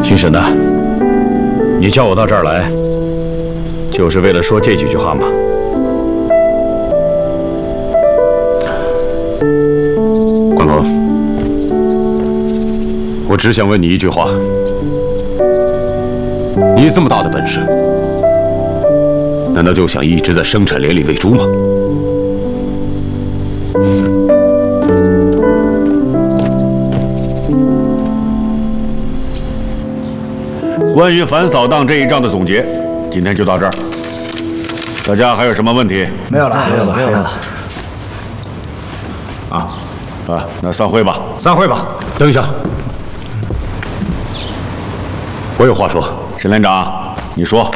秦神呐，你叫我到这儿来，就是为了说这几句话吗？关鹏，我只想问你一句话：你这么大的本事，难道就想一直在生产连里喂猪吗？关于反扫荡这一仗的总结，今天就到这儿。大家还有什么问题？ 没有了。 那散会吧。 散会吧。 等一下，我有话说。沈连长，你说。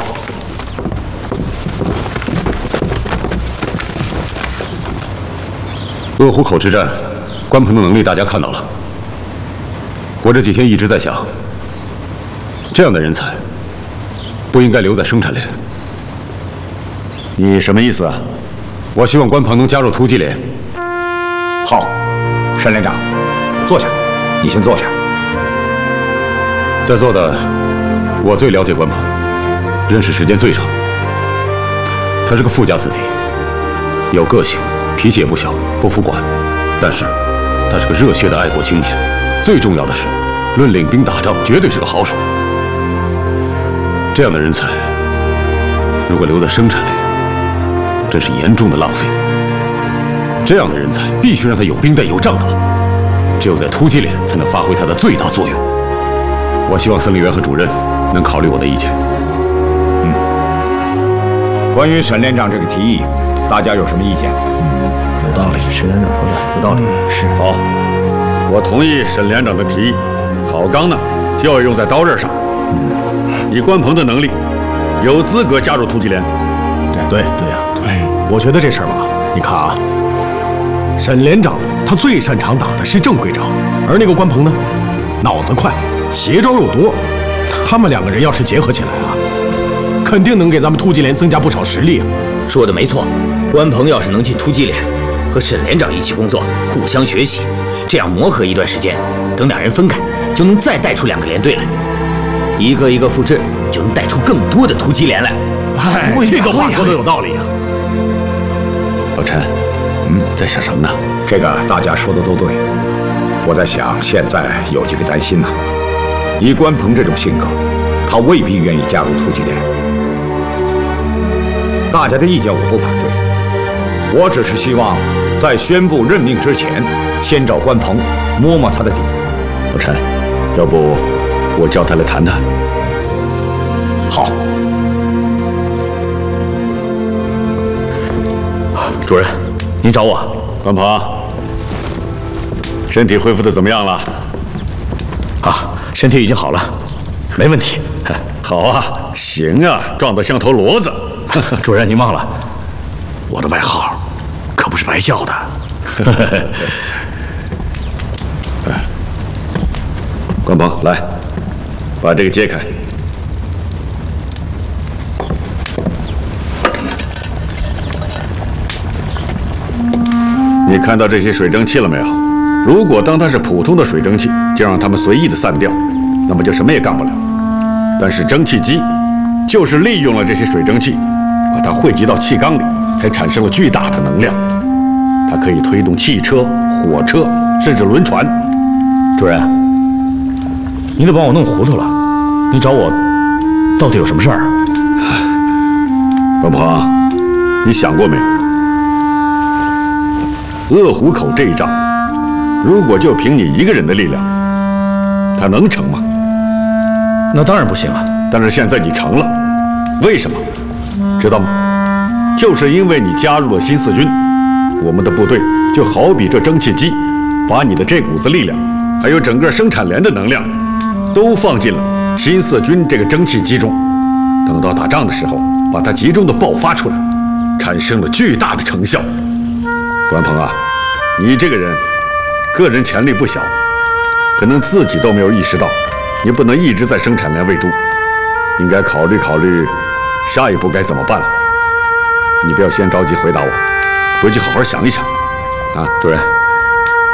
鄂湖口之战，关鹏的能力大家看到了。我这几天一直在想，这样的人才不应该留在生产连。你什么意思啊？我希望关鹏能加入突击连。 好，沈连长，坐下，你先坐下。 在座的，我最了解关鹏，认识时间最长。他是个富家子弟，有个性，脾气也不小，不服管。但是，他是个热血的爱国青年。最重要的是，论领兵打仗，绝对是个好手。这样的人才，如果留在生产连，真是严重的浪费。这样的人才必须让他有兵带有仗打，只有在突击连才能发挥他的最大作用。我希望司令员和主任能考虑我的意见。 关于沈连长这个提议，大家有什么意见？ 有道理，沈连长说的有道理。 是。好，我同意沈连长的提议。好钢呢，就要用在刀刃上。以关鹏的能力，有资格加入突击连。 对呀，我觉得这事儿吧，你看啊，沈连长他最擅长打的是正规仗，而那个关鹏呢，脑子快，邪招又多。他们两个人要是结合起来啊，肯定能给咱们突击连增加不少实力啊。 说的没错，关鹏要是能进突击连，和沈连长一起工作，互相学习，这样磨合一段时间，等俩人分开，就能再带出2个连队来，一个一个复制，就能带出更多的突击连来。 这个话说的有道理啊。 老陈，在想什么呢？ 这个大家说的都对。我在想，现在有几个担心呢。以关鹏这种性格，他未必愿意加入突击连。大家的意见我不反对，我只是希望在宣布任命之前，先找关鹏摸摸他的底。 老陈，要不我叫他来谈谈？ 好。 主任，您找我？关鹏，身体恢复的怎么样了？ 身体已经好了，没问题。 好啊，行啊，壮得像头骡子。 主任，您忘了，我的外号可不是白叫的。 关鹏，来，把这个揭开。你看到这些水蒸气了没有？如果当它是普通的水蒸气，就让它们随意的散掉，那么就什么也干不了。但是蒸汽机就是利用了这些水蒸气，把它汇集到气缸里，才产生了巨大的能量。它可以推动汽车、火车，甚至轮船。 主任，您都把我弄糊涂了。你找我到底有什么事儿？ 关鹏，你想过没有？鄂湖口这一仗，如果就凭你一个人的力量，它能成吗？ 那当然不行啊！ 但是现在你成了，为什么？知道吗？就是因为你加入了新四军，我们的部队就好比这蒸汽机，把你的这股子力量，还有整个生产连的能量，都放进了新四军这个蒸汽机中。等到打仗的时候，把它集中的爆发出来，产生了巨大的成效。关鹏啊，你这个人，个人潜力不小，可能自己都没有意识到，你不能一直在生产连喂猪，应该考虑考虑下一步该怎么办了。你不要先着急回答我，回去好好想一想。啊， 主任。